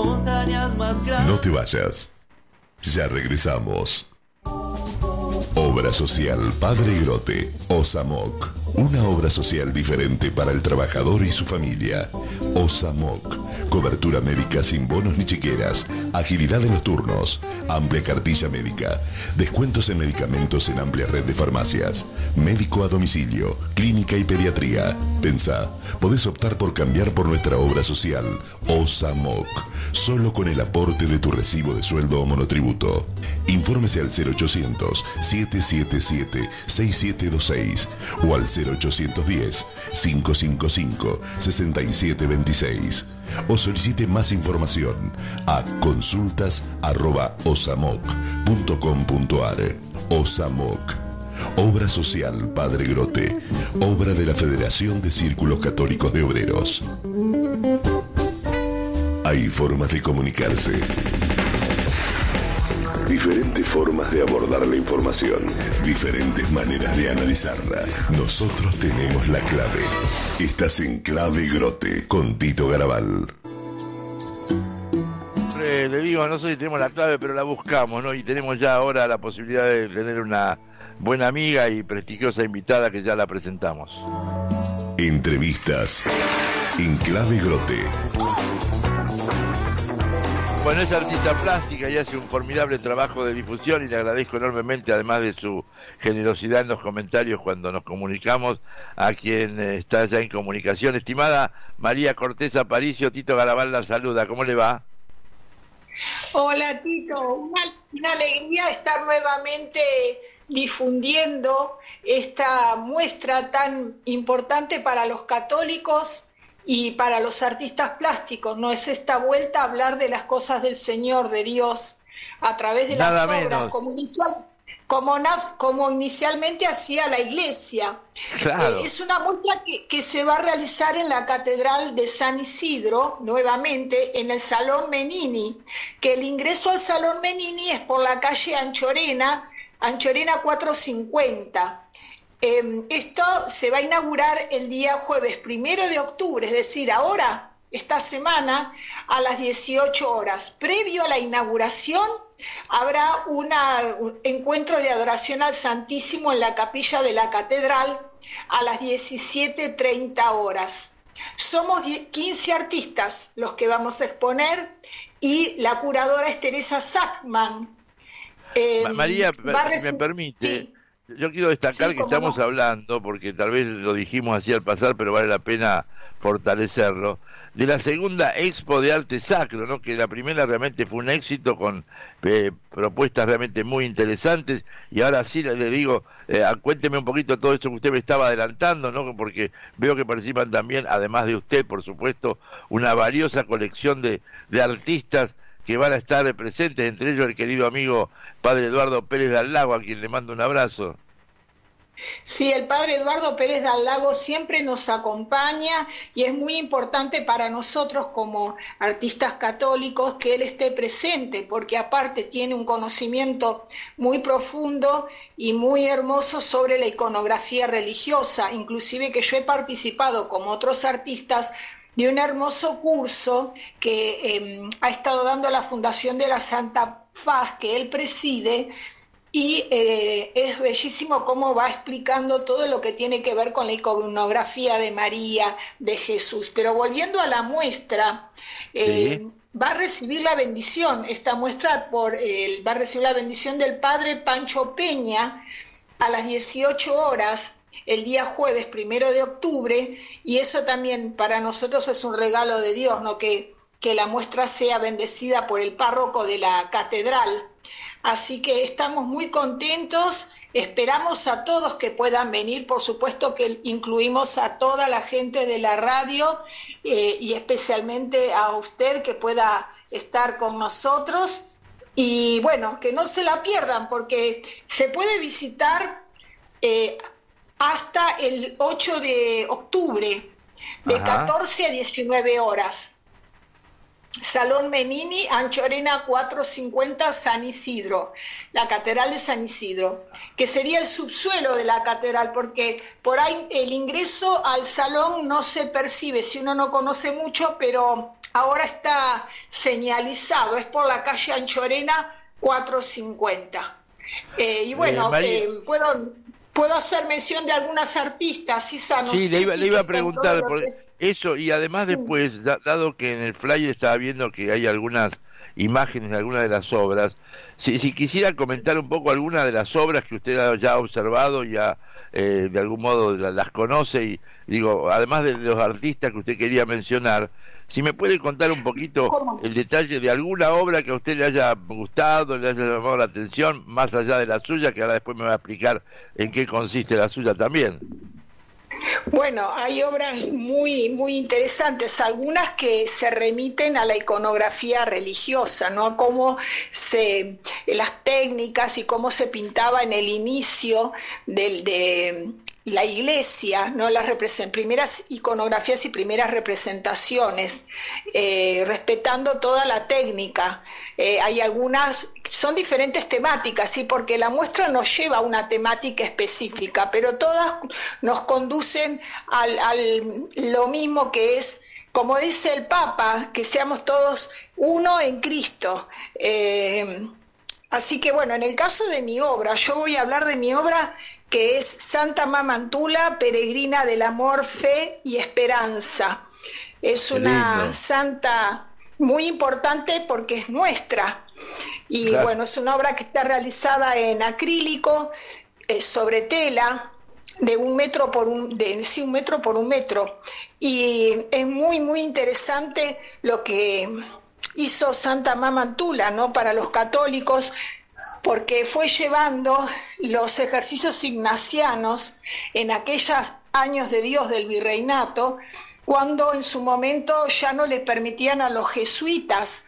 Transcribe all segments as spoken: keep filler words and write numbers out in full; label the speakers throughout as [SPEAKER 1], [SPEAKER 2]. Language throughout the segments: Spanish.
[SPEAKER 1] montañas más grandes.
[SPEAKER 2] No te vayas. Ya regresamos. Obra Social Padre Grote, OSAMOC. Una obra social diferente para el trabajador y su familia. OSAMOC. Cobertura médica sin bonos ni chequeras. Agilidad en los turnos. Amplia cartilla médica. Descuentos en medicamentos en amplia red de farmacias. Médico a domicilio. Clínica y pediatría. Pensá, podés optar por cambiar por nuestra obra social. OSAMOC. Solo con el aporte de tu recibo de sueldo o monotributo. Infórmese al cero ochocientos, siete siete siete, seis siete dos seis o al cero ochocientos diez, cinco cinco cinco, seis siete dos seis o solicite más información a consultas arroba osamoc punto com punto ar. OSAMOC. Obra Social Padre Grote. Obra de la Federación de Círculos Católicos de Obreros. Hay formas de comunicarse. Diferentes formas de abordar la información, diferentes maneras de analizarla. Nosotros tenemos la clave. Estás en Clave Grote con Tito Garabal.
[SPEAKER 3] Eh, le digo, no sé si tenemos la clave, pero la buscamos, ¿no? Y tenemos ya ahora la posibilidad de tener una buena amiga y prestigiosa invitada que ya la presentamos.
[SPEAKER 2] Entrevistas en Clave Grote.
[SPEAKER 3] Bueno, es artista plástica y hace un formidable trabajo de difusión y le agradezco enormemente, además de su generosidad en los comentarios cuando nos comunicamos, a quien está ya en comunicación. Estimada María Cortés Aparicio, Tito Garabal la saluda. ¿Cómo le va?
[SPEAKER 4] Hola Tito, una, una alegría estar nuevamente difundiendo esta muestra tan importante para los católicos y para los artistas plásticos. No es esta vuelta a hablar de las cosas del Señor, de Dios, a través de
[SPEAKER 3] Nada
[SPEAKER 4] las obras, como, inicial, como, nas, como inicialmente hacía la Iglesia.
[SPEAKER 3] Claro.
[SPEAKER 4] Eh, es una muestra que, que se va a realizar en la Catedral de San Isidro, nuevamente, en el Salón Menini, que el ingreso al Salón Menini es por la calle Anchorena, Anchorena cuatrocientos cincuenta. Eh, esto se va a inaugurar el día jueves primero de octubre, es decir, ahora, esta semana, a las dieciocho horas. Previo a la inauguración, habrá una, un encuentro de adoración al Santísimo en la capilla de la Catedral a las diecisiete treinta horas. Somos quince artistas los que vamos a exponer y la curadora es Teresa Sackman.
[SPEAKER 3] Eh, María, si me permite... Sí. Yo quiero destacar sí, que estamos no. hablando, porque tal vez lo dijimos así al pasar, pero vale la pena fortalecerlo, de la segunda Expo de Arte Sacro, ¿no? Que la primera realmente fue un éxito con eh, propuestas realmente muy interesantes, y ahora sí le, le digo, eh, cuénteme un poquito todo eso que usted me estaba adelantando, ¿no? Porque veo que participan también, además de usted, por supuesto, una valiosa colección de, de artistas que van a estar presentes, entre ellos el querido amigo padre Eduardo Pérez del Lago, a quien le mando un abrazo.
[SPEAKER 4] Sí, el padre Eduardo Pérez del Lago siempre nos acompaña y es muy importante para nosotros como artistas católicos que él esté presente, porque aparte tiene un conocimiento muy profundo y muy hermoso sobre la iconografía religiosa, inclusive que yo he participado como otros artistas de un hermoso curso que eh, ha estado dando la Fundación de la Santa Faz, que él preside, y eh, es bellísimo cómo va explicando todo lo que tiene que ver con la iconografía de María, de Jesús. Pero volviendo a la muestra, eh, sí. va a recibir la bendición, esta muestra por, eh, va a recibir la bendición del padre Pancho Peña a las dieciocho horas, el día jueves primero de octubre, y eso también para nosotros es un regalo de Dios, ¿no? Que, que la muestra sea bendecida por el párroco de la catedral. Así que estamos muy contentos, esperamos a todos que puedan venir, por supuesto que incluimos a toda la gente de la radio eh, y especialmente a usted que pueda estar con nosotros, y bueno, que no se la pierdan porque se puede visitar eh, hasta el ocho de octubre, de Ajá. catorce a diecinueve horas. Salón Menini, Anchorena cuatrocientos cincuenta, San Isidro, la Catedral de San Isidro, que sería el subsuelo de la catedral, porque por ahí el ingreso al salón no se percibe si uno no conoce mucho, pero ahora está señalizado, es por la calle Anchorena cuatrocientos cincuenta. Eh, y bueno, eh, eh, puedo, puedo hacer mención de algunas artistas, Isa, no
[SPEAKER 3] sí,
[SPEAKER 4] sé,
[SPEAKER 3] le iba, le iba a preguntar por
[SPEAKER 4] es...
[SPEAKER 3] eso, y además sí. Después, da, dado que en el flyer estaba viendo que hay algunas imágenes de algunas de las obras, si, si quisiera comentar un poco algunas de las obras que usted ya ha observado, ya eh, de algún modo las conoce, y digo, además de los artistas que usted quería mencionar, si me puede contar un poquito ¿Cómo? El detalle de alguna obra que a usted le haya gustado, le haya llamado la atención, más allá de la suya, que ahora después me va a explicar en qué consiste la suya también.
[SPEAKER 4] Bueno, hay obras muy muy interesantes, algunas que se remiten a la iconografía religiosa, ¿no? A cómo se, las técnicas y cómo se pintaba en el inicio del, de la iglesia, ¿no? Las represent- primeras iconografías y primeras representaciones, eh, respetando toda la técnica. Eh, hay algunas, son diferentes temáticas, ¿sí? Porque la muestra nos lleva a una temática específica, pero todas nos conducen al, al lo mismo, que es, como dice el Papa, que seamos todos uno en Cristo. Eh, así que bueno, en el caso de mi obra, yo voy a hablar de mi obra, que es Santa Mamantula, peregrina del amor, fe y esperanza. Es una santa muy importante porque es nuestra. Y claro, bueno, es una obra que está realizada en acrílico, eh, sobre tela, de un metro por un, de, sí, un metro por un metro. Y es muy, muy interesante lo que hizo Santa Mamantula, ¿no? Para los católicos, porque fue llevando los ejercicios ignacianos en aquellos años de Dios del virreinato, cuando en su momento ya no les permitían a los jesuitas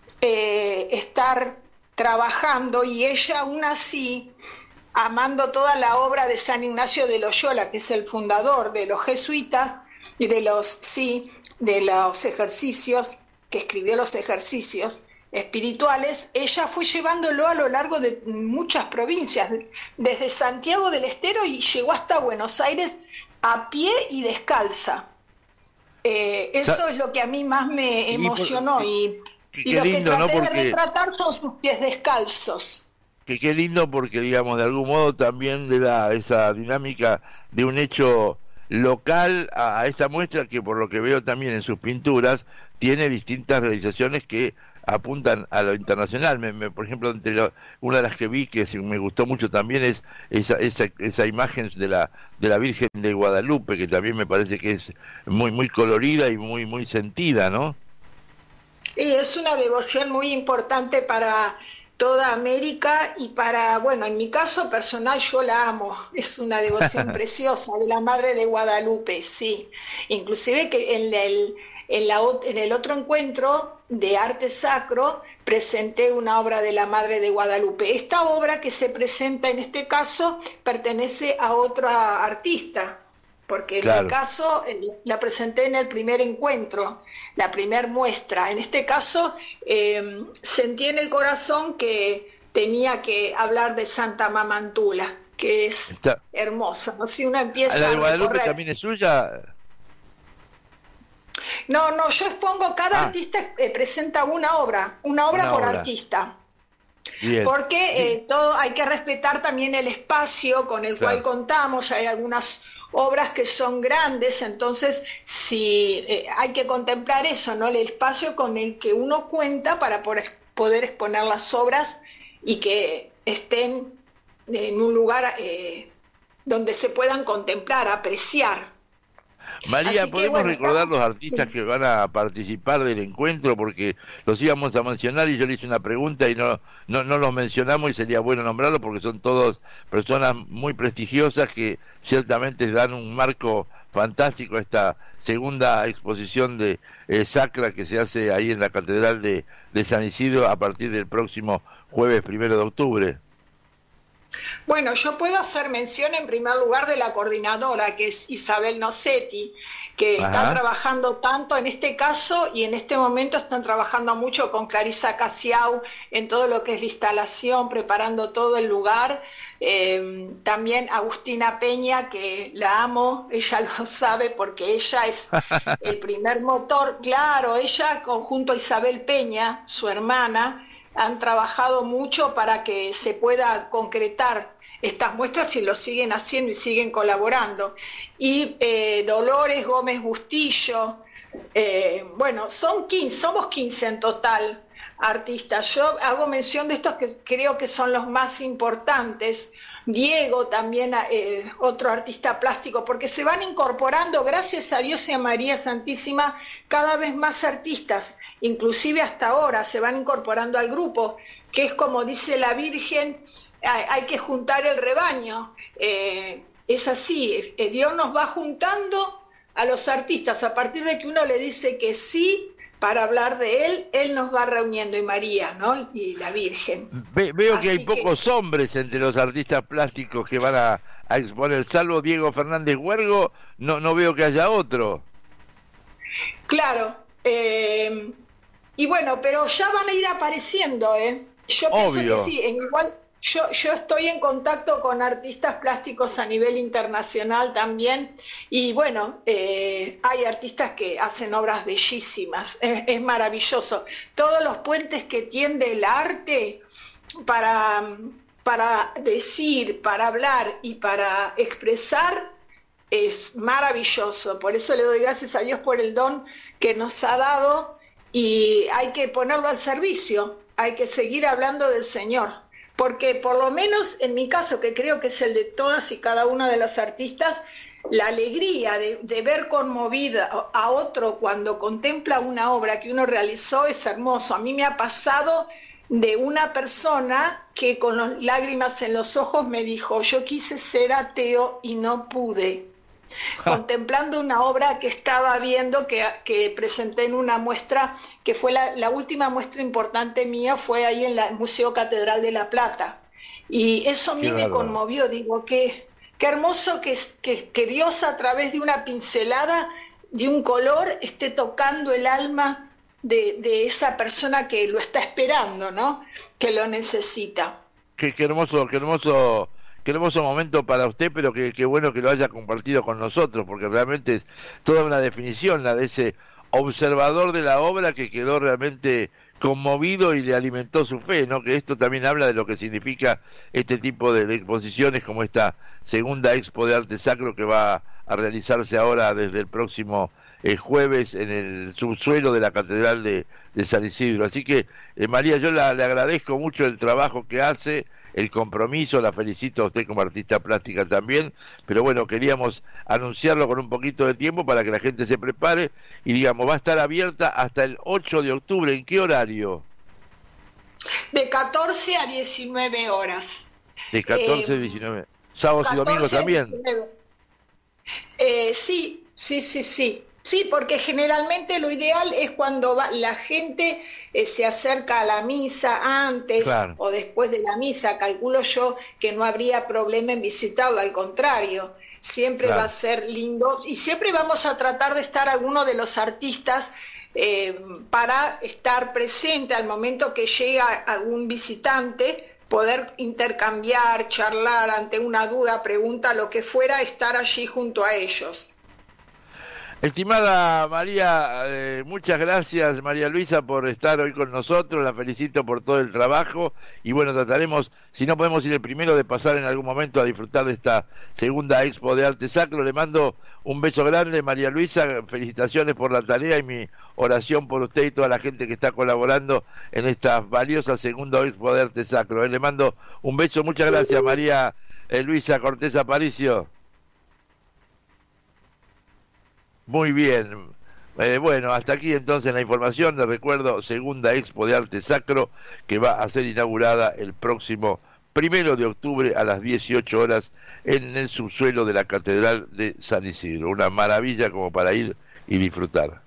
[SPEAKER 4] eh, estar trabajando, y ella aún así, amando toda la obra de San Ignacio de Loyola, que es el fundador de los jesuitas y de los, sí, de los ejercicios, que escribió los ejercicios espirituales, ella fue llevándolo a lo largo de muchas provincias, desde Santiago del Estero, y llegó hasta Buenos Aires a pie y descalza. Eh, eso es lo que a mí más me emocionó, y, y, y lo lindo, que traté, ¿no? Porque... de retratar son sus pies descalzos.
[SPEAKER 3] Que qué lindo, porque digamos, de algún modo también le da esa dinámica de un hecho local a, a esta muestra, que por lo que veo también en sus pinturas tiene distintas realizaciones que apuntan a lo internacional. Me, me, por ejemplo, entre lo, una de las que vi que me gustó mucho también es esa, esa, esa imagen de la de la Virgen de Guadalupe, que también me parece que es muy muy colorida y muy muy sentida, ¿no?
[SPEAKER 4] Y es una devoción muy importante para toda América, y para, bueno, en mi caso personal yo la amo, es una devoción preciosa de la Madre de Guadalupe, sí. Inclusive que en el, en, la, en el otro encuentro de arte sacro presenté una obra de la Madre de Guadalupe. Esta obra que se presenta en este caso pertenece a otra artista, porque en claro, mi caso la presenté en el primer encuentro, la primer muestra. En este caso eh, sentí en el corazón que tenía que hablar de Santa Mamantula, que es Está. hermosa, ¿no? Si uno empieza
[SPEAKER 3] ¿La de Guadalupe
[SPEAKER 4] a recorrer...
[SPEAKER 3] también es suya?
[SPEAKER 4] No, no, yo expongo, cada ah. artista eh, presenta una obra, una obra una por obra. artista. Bien. Porque eh, todo hay que respetar también el espacio con el claro. cual contamos. Hay algunas obras que son grandes, entonces sí, eh, hay que contemplar eso, ¿no? El espacio con el que uno cuenta para poder exponer las obras y que estén en un lugar eh, donde se puedan contemplar, apreciar.
[SPEAKER 3] María, Así ¿podemos que, bueno, recordar estamos... los artistas que van a participar del encuentro? Porque los íbamos a mencionar y yo le hice una pregunta y no, no, no los mencionamos, y sería bueno nombrarlos porque son todos personas muy prestigiosas que ciertamente dan un marco fantástico a esta segunda exposición de eh, Sacra que se hace ahí en la Catedral de, de San Isidro a partir del próximo jueves primero de octubre.
[SPEAKER 4] Bueno, yo puedo hacer mención en primer lugar de la coordinadora, que es Isabel Nocetti. que Ajá. está trabajando tanto en este caso y en este momento están trabajando mucho con Clarisa Casiau en todo lo que es la instalación, preparando todo el lugar. Eh, también Agustina Peña, que la amo, ella lo sabe porque ella es el primer motor, claro, ella conjunto a Isabel Peña, su hermana, han trabajado mucho para que se pueda concretar estas muestras y lo siguen haciendo y siguen colaborando. Y eh, Dolores Gómez Bustillo, eh, bueno, son quince, somos quince en total artistas. Yo hago mención de estos que creo que son los más importantes. Diego también, eh, otro artista plástico, porque se van incorporando, gracias a Dios y a María Santísima, cada vez más artistas, inclusive hasta ahora se van incorporando al grupo, que es como dice la Virgen, hay, hay que juntar el rebaño, eh, es así, eh, Dios nos va juntando a los artistas, a partir de que uno le dice que sí, para hablar de él, él nos va reuniendo, y María, ¿no? Y la Virgen.
[SPEAKER 3] Ve, veo Así que hay pocos que... hombres entre los artistas plásticos que van a, a exponer, salvo Diego Fernández Huergo, no, no veo que haya otro.
[SPEAKER 4] Claro, eh, y bueno, pero ya van a ir apareciendo, ¿eh? Yo
[SPEAKER 3] Obvio.
[SPEAKER 4] pienso que sí, en igual... Yo, yo estoy en contacto con artistas plásticos a nivel internacional también y bueno, eh, hay artistas que hacen obras bellísimas, es, es maravilloso. Todos los puentes que tiende el arte para, para decir, para hablar y para expresar es maravilloso. Por eso le doy gracias a Dios por el don que nos ha dado y hay que ponerlo al servicio, hay que seguir hablando del Señor. Porque por lo menos en mi caso, que creo que es el de todas y cada una de las artistas, la alegría de, de ver conmovida a otro cuando contempla una obra que uno realizó es hermoso. A mí me ha pasado de una persona que con las lágrimas en los ojos me dijo, yo quise ser ateo y no pude. Contemplando una obra que estaba viendo, que, que presenté en una muestra, que fue la, la última muestra importante mía, fue ahí en el Museo Catedral de La Plata. Y eso a mí me conmovió, digo, qué, qué hermoso que, que, que Dios a través de una pincelada, de un color, esté tocando el alma de, de esa persona que lo está esperando, ¿no? Que lo necesita.
[SPEAKER 3] Qué, qué hermoso, qué hermoso... Qué hermoso momento para usted, pero qué, qué bueno que lo haya compartido con nosotros, porque realmente es toda una definición la de ese observador de la obra que quedó realmente conmovido y le alimentó su fe, ¿no? Que esto también habla de lo que significa este tipo de, de exposiciones como esta segunda Expo de Arte Sacro que va a realizarse ahora desde el próximo eh, jueves en el subsuelo de la Catedral de, de San Isidro. Así que, eh, María, yo la, le agradezco mucho el trabajo que hace, el compromiso, la felicito a usted como artista plástica también, pero bueno, queríamos anunciarlo con un poquito de tiempo para que la gente se prepare y digamos, va a estar abierta hasta el ocho de octubre, ¿en qué horario?
[SPEAKER 4] De catorce a diecinueve horas.
[SPEAKER 3] De catorce a diecinueve. ¿Sábados y domingos también?
[SPEAKER 4] Eh, sí, sí, sí, sí. Sí, porque generalmente lo ideal es cuando va, la gente eh, se acerca a la misa antes claro. o después de la misa. Calculo yo que no habría problema en visitarlo, al contrario, siempre claro. va a ser lindo y siempre vamos a tratar de estar alguno de los artistas eh, para estar presente al momento que llega algún visitante, poder intercambiar, charlar ante una duda, pregunta, lo que fuera, estar allí junto a ellos.
[SPEAKER 3] Estimada María, eh, muchas gracias María Luisa por estar hoy con nosotros, la felicito por todo el trabajo y bueno, trataremos, si no podemos ir el primero, de pasar en algún momento a disfrutar de esta segunda Expo de Arte Sacro. Le mando un beso grande, María Luisa, felicitaciones por la tarea y mi oración por usted y toda la gente que está colaborando en esta valiosa segunda Expo de Arte Sacro. Eh, le mando un beso, muchas gracias María eh, Luisa Cortés Aparicio. Muy bien, eh, bueno, hasta aquí entonces la información. Les recuerdo, segunda Expo de Arte Sacro que va a ser inaugurada el próximo primero de octubre a las dieciocho horas en el subsuelo de la Catedral de San Isidro. Una maravilla como para ir y disfrutar.